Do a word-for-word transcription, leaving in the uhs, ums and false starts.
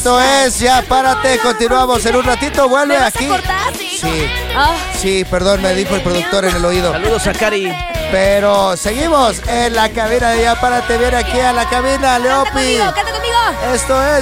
Esto es Ya Párate, continuamos en un ratito, vuelve ¿Me vas aquí. a cortar? Sí, Ah, sí, perdón, me dijo el productor en el oído. Saludos a Cari. Pero seguimos en la cabina de Ya Párate, viene aquí a la cabina, canta Leopi. conmigo, canta conmigo. Esto es